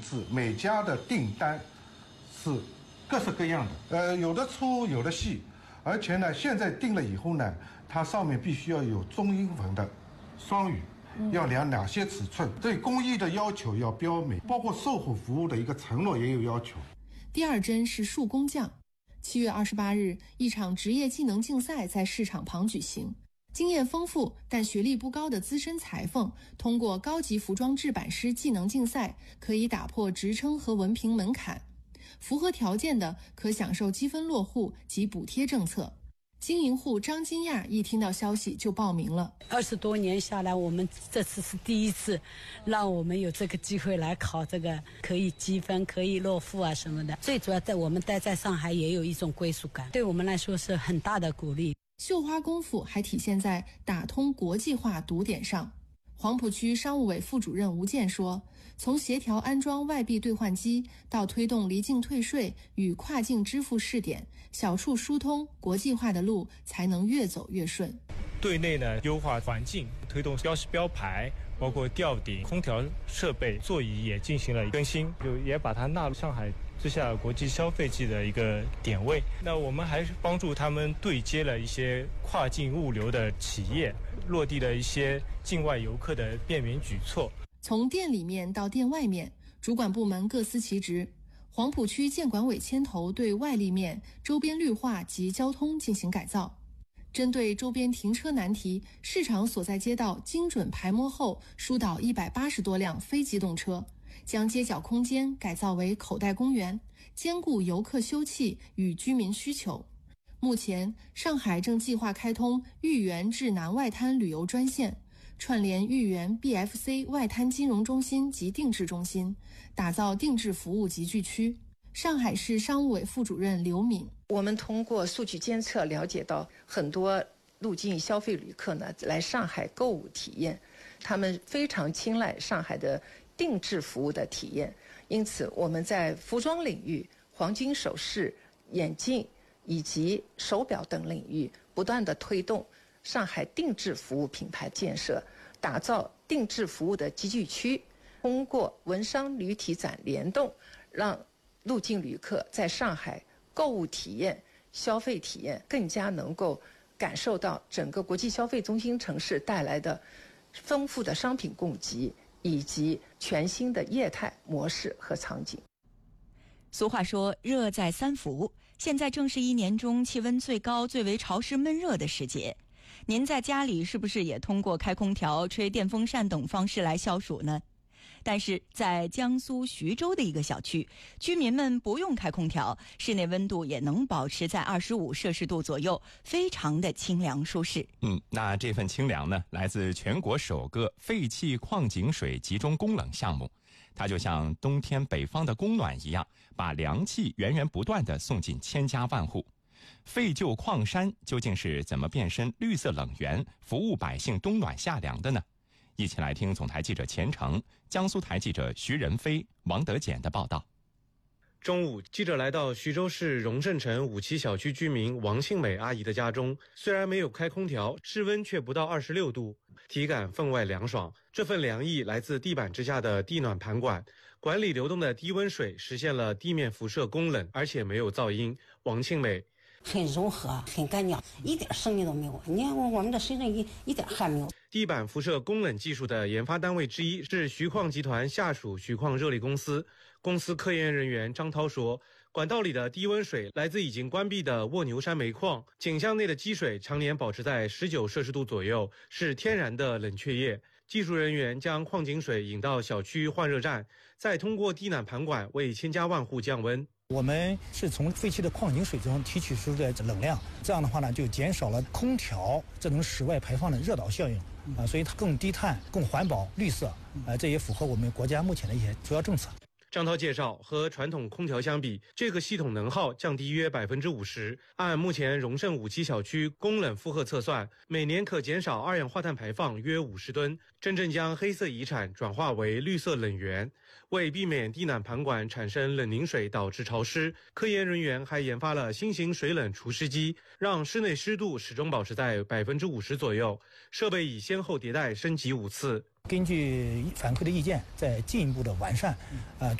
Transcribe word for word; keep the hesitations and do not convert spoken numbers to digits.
制，每家的订单是各式各样的，呃，有的粗，有的细，而且呢，现在订了以后呢，它上面必须要有中英文的双语。要量哪些尺寸？对工艺的要求要标明，包括售后服务的一个承诺也有要求。 第二针是树工匠。七月二十八日，一场职业技能竞赛在市场旁举行。经验丰富但学历不高的资深裁缝，通过高级服装制版师技能竞赛，可以打破职称和文凭门槛。符合条件的可享受积分落户及补贴政策。经营户张金亚一听到消息就报名了。 二十多年下来，我们这次是第一次让我们有这个机会来考这个，可以积分，可以落户啊什么的。最主要在我们待在上海也有一种归属感，对我们来说是很大的鼓励。 绣花功夫还体现在打通国际化堵点上。黄浦区商务委副主任吴健说，从协调安装外币兑换机到推动离境退税与跨境支付试点，小处疏通，国际化的路才能越走越顺。 对内呢，优化环境，推动标识标牌，包括吊顶、空调设备、座椅也进行了更新，就也把它纳入上海之下国际消费季的一个点位。那我们还是帮助他们对接了一些跨境物流的企业，落地了一些境外游客的便民举措。 从店里面到店外面，主管部门各司其职。黄浦区建管委牵头对外立面、周边绿化及交通进行改造。针对周边停车难题，市场所在街道精准排摸后疏导一百八十多辆非机动车，将街角空间改造为口袋公园，兼顾游客休憩与居民需求。目前，上海正计划开通豫园至南外滩旅游专线，串联豫园 B F C 外滩金融中心及定制中心，打造定制服务集聚区。上海市商务委副主任刘敏， 我们通过数据监测了解到，很多入境消费旅客呢来上海购物体验，他们非常青睐上海的定制服务的体验，因此我们在服装领域、黄金首饰、眼镜以及手表等领域不断地推动上海定制服务品牌建设，打造定制服务的集聚区，通过文商旅体展联动，让入境旅客在上海购物体验、消费体验更加能够感受到整个国际消费中心城市带来的丰富的商品供给以及全新的业态模式和场景。 俗话说热在三伏，现在正是一年中气温最高、最为潮湿闷热的时节。您在家里是不是也通过开空调、吹电风扇等方式来消暑呢？但是在江苏徐州的一个小区，居民们不用开空调，室内温度也能保持在二十五摄氏度左右，非常的清凉舒适。 嗯，那这份清凉呢，来自全国首个废弃矿井水集中供冷项目，它就像冬天北方的供暖一样，把凉气源源不断地送进千家万户。废旧矿山究竟是怎么变身绿色冷源，服务百姓冬暖夏凉的呢？一起来听总台记者钱成、江苏台记者徐仁飞、王德简的报道。 中午，记者来到徐州市荣盛城五期小区居民王庆美阿姨的家中，虽然没有开空调，室温却不到二十六度，体感分外凉爽。这份凉意来自地板之下的地暖盘管，管理流动的低温水实现了地面辐射供冷，而且没有噪音。王庆美。 很柔和，很干净，一点声音都没有。你看我们的身上一一点汗没有。 地板辐射供冷技术的研发单位之一是徐矿集团下属徐矿热力公司。公司科研人员张涛说，管道里的低温水来自已经关闭的卧牛山煤矿，井箱内的积水常年保持在十九摄氏度左右，是天然的冷却液。技术人员将矿井水引到小区换热站，再通过地暖盘管为千家万户降温。 我们是从废弃的矿井水中提取出的冷量，这样的话呢，就减少了空调这种室外排放的热岛效应啊，所以它更低碳、更环保、绿色啊，这也符合我们国家目前的一些主要政策。 张涛介绍，和传统空调相比，这个系统能耗降低约百分之五十。按目前荣盛五期小区供冷负荷测算，每年可减少二氧化碳排放约五十吨，真正将黑色遗产转化为绿色冷源。为避免地暖盘管产生冷凝水导致潮湿，科研人员还研发了新型水冷除湿机，让室内湿度始终保持在百分之五十左右。设备已先后迭代升级五次。 根据反馈的意见，再进一步的完善，啊、呃，